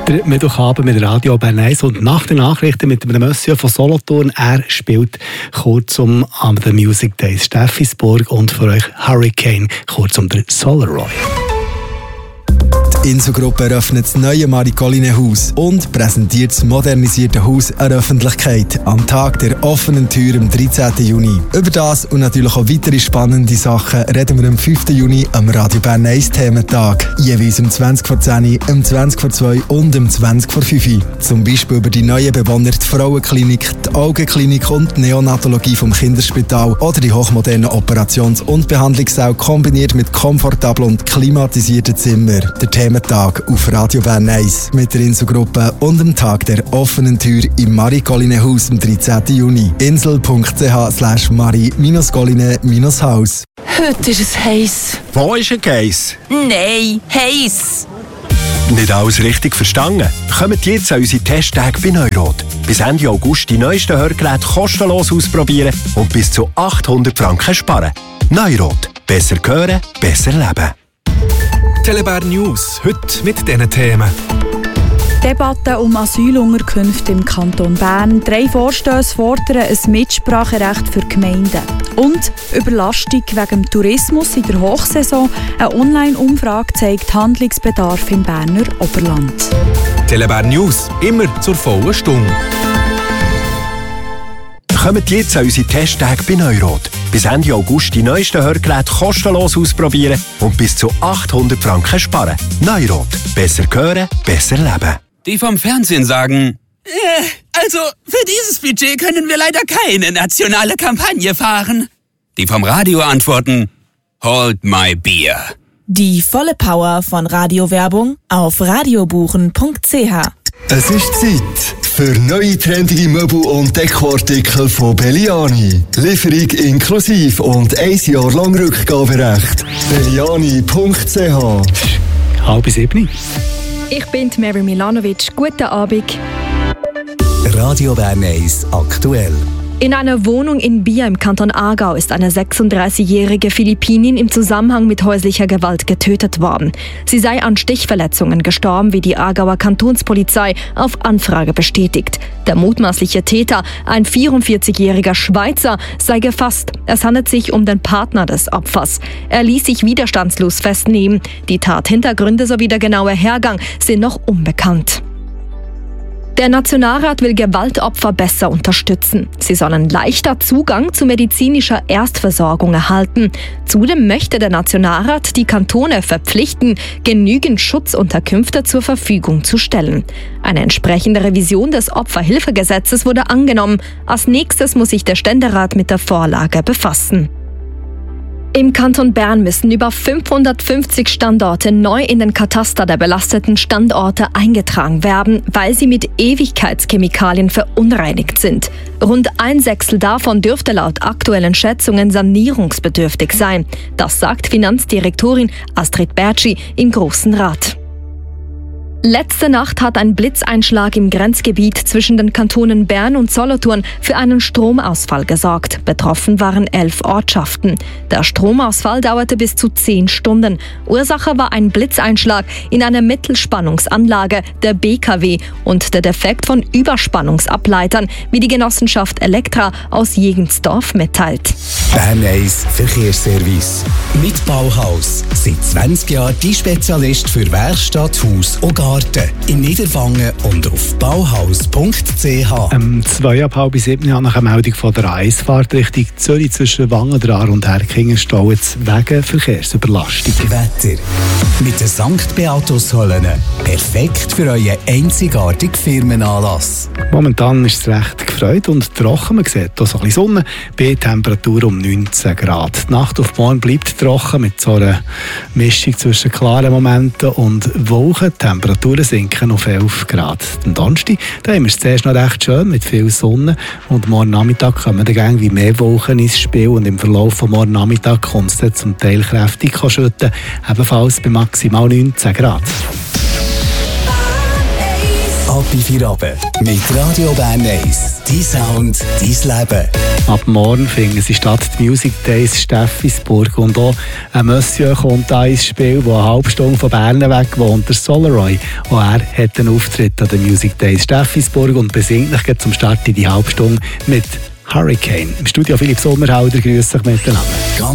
Der Mittwochabend mit Radio Bern 1 und nach den Nachrichten mit dem Monsieur von Solothurn. Er spielt kurzum an den Music Days Steffisburg und für euch Hurricane, kurzum der Solaroy. Die Insel-Gruppe eröffnet das neue Marie-Colline-Haus und präsentiert das modernisierte Haus an der Öffentlichkeit am Tag der offenen Tür am 13. Juni. Über das und natürlich auch weitere spannende Sachen reden wir am 5. Juni am Radio Bern 1 Thementag. Jeweils um 20 vor 10, um 20 vor 2 und um 20 vor 5. Zum Beispiel über die neuen Bewohner, die Frauenklinik, die Augenklinik und die Neonatologie vom Kinderspital oder die hochmodernen Operations- und Behandlungssäle kombiniert mit komfortablen und klimatisierten Zimmern. Der Thementag auf Radio Bern 1 mit der Insel-Gruppe und am Tag der offenen Tür im Marie-Colline-Haus am 13. Juni. insel.ch/marie-colline-haus. Heute ist es heiß. Wo ist ein Geiss? Nein, heiß. Nicht alles richtig verstanden? Kommt jetzt an unsere Testtage bei Neurot. Bis Ende August die neuesten Hörgeräte kostenlos ausprobieren und bis zu 800 Franken sparen. Neurot. Besser hören, besser leben. Telebär News, heute mit diesen Themen. Debatte um Asylunterkünfte im Kanton Bern. 3 Vorstösse fordern ein Mitspracherecht für Gemeinden. Und Überlastung wegen dem Tourismus in der Hochsaison. Eine Online-Umfrage zeigt Handlungsbedarf im Berner Oberland. Telebär News, immer zur vollen Stunde. Kommt jetzt an unsere Testtage bei Neurot. Bis Ende August die neuesten Hörgeräte kostenlos ausprobieren und bis zu 800 Franken sparen. Neurot. Besser hören, besser leben. Die vom Fernsehen sagen, also für dieses Budget können wir leider keine nationale Kampagne fahren. Die vom Radio antworten, hold my beer. Die volle Power von Radiowerbung auf radiobuchen.ch. Es ist Zeit für neue trendige Möbel und Dekoartikel von Belliani. Lieferung inklusive und 1 Jahr lang Rückgaberecht. Belliani.ch. 6:30. Ich bin Mary Milanovic. Guten Abend. Radio Bern 1 aktuell. In einer Wohnung in Bier im Kanton Aargau ist eine 36-jährige Philippinin im Zusammenhang mit häuslicher Gewalt getötet worden. Sie sei an Stichverletzungen gestorben, wie die Aargauer Kantonspolizei auf Anfrage bestätigt. Der mutmaßliche Täter, ein 44-jähriger Schweizer, sei gefasst. Es handelt sich um den Partner des Opfers. Er ließ sich widerstandslos festnehmen. Die Tathintergründe sowie der genaue Hergang sind noch unbekannt. Der Nationalrat will Gewaltopfer besser unterstützen. Sie sollen leichter Zugang zu medizinischer Erstversorgung erhalten. Zudem möchte der Nationalrat die Kantone verpflichten, genügend Schutzunterkünfte zur Verfügung zu stellen. Eine entsprechende Revision des Opferhilfegesetzes wurde angenommen. Als nächstes muss sich der Ständerat mit der Vorlage befassen. Im Kanton Bern müssen über 550 Standorte neu in den Kataster der belasteten Standorte eingetragen werden, weil sie mit Ewigkeitschemikalien verunreinigt sind. Rund 1/6 davon dürfte laut aktuellen Schätzungen sanierungsbedürftig sein. Das sagt Finanzdirektorin Astrid Bertschi im Grossen Rat. Letzte Nacht hat ein Blitzeinschlag im Grenzgebiet zwischen den Kantonen Bern und Solothurn für einen Stromausfall gesorgt. Betroffen waren 11 Ortschaften. Der Stromausfall dauerte bis zu 10 Stunden. Ursache war ein Blitzeinschlag in einer Mittelspannungsanlage der BKW und der Defekt von Überspannungsableitern, wie die Genossenschaft Elektra aus Jegensdorf mitteilt. Bern 1 Verkehrsservice. Mit Bauhaus. Seit 20 Jahren die Spezialist für Werkstatt, Haus und Garten. In Niederwangen und auf bauhaus.ch. 6:30 nach einer Meldung von der A1-Fahrt Richtung Zürich zwischen Wangen, Aar und Herkingen staut es wegen Verkehrsüberlastung. Wetter. Mit der St. Beatus Höllen. Perfekt für euren einzigartigen Firmenanlass. Momentan ist es recht gefreut und trocken. Man sieht hier so ein bisschen Sonne bei Temperatur um 19 Grad. Die Nacht auf morgen bleibt trocken mit so einer Mischung zwischen klaren Momenten und Wolken. Die Temperaturen sinken auf 11 Grad. Am Donnerstag haben wir es zuerst noch recht schön mit viel Sonne und morgen Nachmittag kommen dann wie mehr Wolken ins Spiel und im Verlauf von morgen Nachmittag kommt es dann zum Teil kräftig schütten, ebenfalls bei maximal 19 Grad. Ab in 4 mit Radio Bern 1. dein Sound, dein Leben. Ab morgen finden sie statt die Music Days Steffisburg. Und auch ein Monsieur kommt da ins Spiel, der eine halbe Stunde von Bern weg wohnt, der Solaroy. Auch er hat einen Auftritt an den Music Days Steffisburg und besingt sich zum Start in die halbe Stunde mit Hurricane. Im Studio Philipp Sommerhalder, grüß dich miteinander.